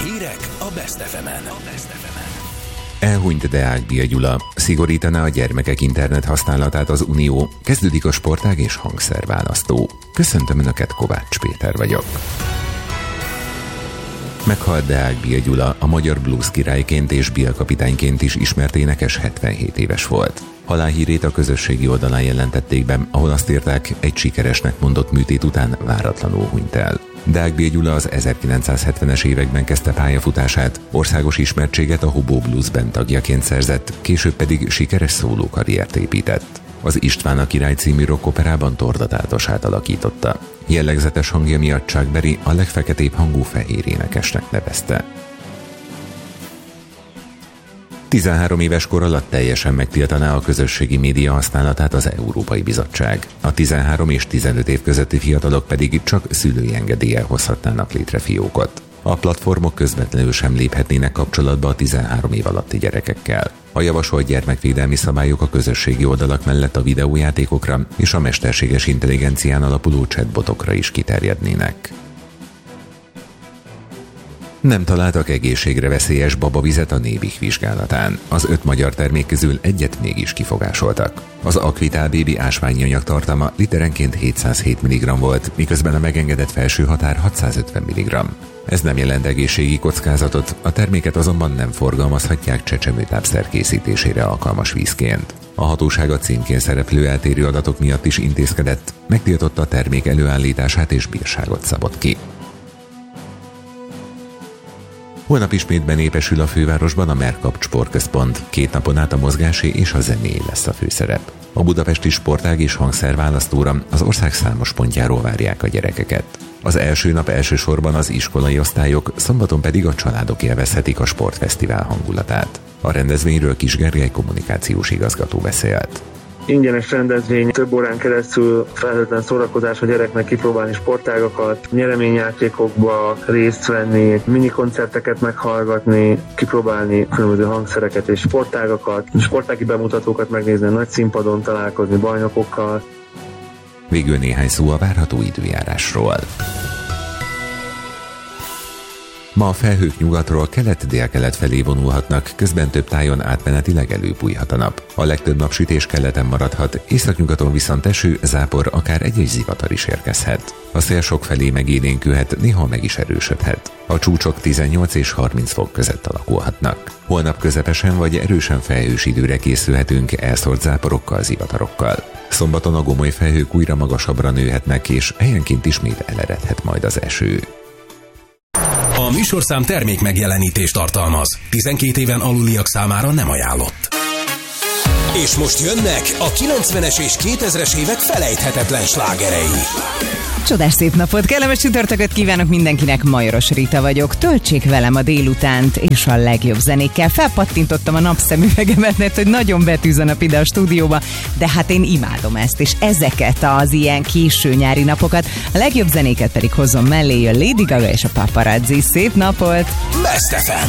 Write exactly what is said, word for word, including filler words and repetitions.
Hírek a Best ef emen. Elhunyt Deák Bia Gyula, szigorítaná a gyermekek internet használatát az Unió, kezdődik a sportág és hangszerválasztó. Köszöntöm Önöket, Kovács Péter vagyok. Meghalt Deák Bia Gyula, a magyar blues királyként és Bia kapitányként is ismert énekes, hetvenhét éves volt. Halálhírét a közösségi oldalán jelentették be, ahol azt írták, egy sikeresnek mondott műtét után váratlanul hunyt el. Deák Bia Gyula az ezerkilencszázhetvenes években kezdte pályafutását, országos ismertséget a Hobo Blues Band tagjaként szerzett, később pedig sikeres szólókarriert épített. Az István a király című rockoperában Torda Tátosát alakította. Jellegzetes hangja miatt Chuck Berry a legfeketébb hangú fehér énekesnek nevezte. tizenhárom éves kor alatt teljesen megtiltaná a közösségi média használatát az Európai Bizottság. A tizenhárom és tizenöt év közötti fiatalok pedig csak szülői engedéllyel hozhatnának létre fiókot. A platformok közvetlenül sem léphetnének kapcsolatba a tizenhárom év alatti gyerekekkel. A javasolt gyermekvédelmi szabályok a közösségi oldalak mellett a videójátékokra és a mesterséges intelligencián alapuló chatbotokra is kiterjednének. Nem találtak egészségre veszélyes babavizet a Nébih vizsgálatán. Az öt magyar termék közül egyet mégis kifogásoltak. Az Aquitál bébi ásványi anyag tartalma literenként hétszázhét milligramm volt, miközben a megengedett felső határ hatszázötven milligramm. Ez nem jelent egészségi kockázatot, a terméket azonban nem forgalmazhatják csecsemőtápszer készítésére alkalmas vízként. A hatóság a címkén szereplő eltérő adatok miatt is intézkedett, megtiltotta a termék előállítását és bírságot szabott ki. Holnap ismét benépesül a fővárosban a Merkapt Sportközpont. Két napon át a mozgásé és a zené lesz a főszerep. A budapesti sportág és hangszerválasztóra az ország számos pontjáról várják a gyerekeket. Az első nap elsősorban az iskolai osztályok, szombaton pedig a családok élvezhetik a sportfesztivál hangulatát. A rendezvényről Kis Gergely kommunikációs igazgató beszélt. Ingyenes rendezvény, több órán keresztül felhőtlen szórakozás a gyereknek, kipróbálni sportágakat, nyereményjátékokba részt venni, minikoncerteket meghallgatni, kipróbálni különböző hangszereket és sportágakat, sportági bemutatókat megnézni a nagy színpadon, találkozni bajnokokkal. Végül néhány szó a várható időjárásról. Ma a felhők nyugatról kelet-délkelet felé vonulhatnak, közben több tájon átmenetileg előbújhat a nap. A legtöbb napsütés keleten maradhat, északnyugaton viszont eső, zápor, akár egy-egy zivatar is érkezhet. A szél sok felé megélénkülhet, néha meg is erősödhet. A csúcsok tizennyolc és harminc fok között alakulhatnak. Holnap közepesen vagy erősen felhős időre készülhetünk, elszórt záporokkal, zivatarokkal. Szombaton a gomoly felhők újra magasabbra nőhetnek, és helyenként ismét eleredhet majd az eső. A műsorszám termék megjelenítést tartalmaz. tizenkét éven aluliak számára nem ajánlott. És most jönnek a kilencvenes és kétezres évek felejthetetlen slágerei. Csodás szép napot, kellemes csütörtököt kívánok mindenkinek, Majoros Rita vagyok. Töltsék velem a délutánt és a legjobb zenékkel. Felpattintottam a napszemüvegemet, mert hogy nagyon betűz a nap ide a stúdióba, de hát én imádom ezt, és ezeket az ilyen késő nyári napokat. A legjobb zenéket pedig hozom mellé, jön Lady Gaga és a Paparazzi. Szép napot! Best ef em.